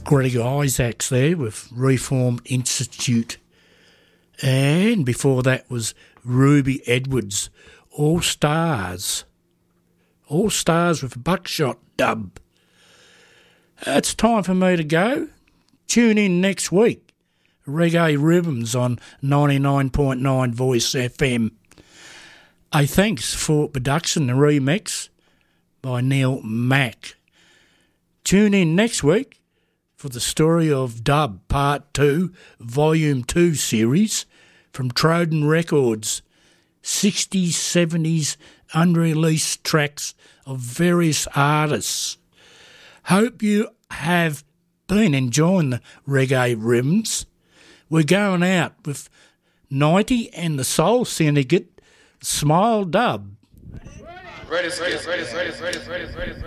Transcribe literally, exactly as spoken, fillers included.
Greg Isaacs there with Reform Institute. And before that was Ruby Edwards, All Stars. All Stars with a Buckshot dub. It's time for me to go. Tune in next week. Reggae Rhythms on ninety-nine point nine Voice F M. A thanks for production and remix by Neil Mack. Tune in next week for the story of Dub Part two, Volume two series from Troden Records. sixties, seventies unreleased tracks of various artists. Hope you have been enjoying the Reggae Rhythms. We're going out with ninety and the Soul Syndicate, Smile Dub. Ready, ready, ready, ready, ready, ready, ready, ready.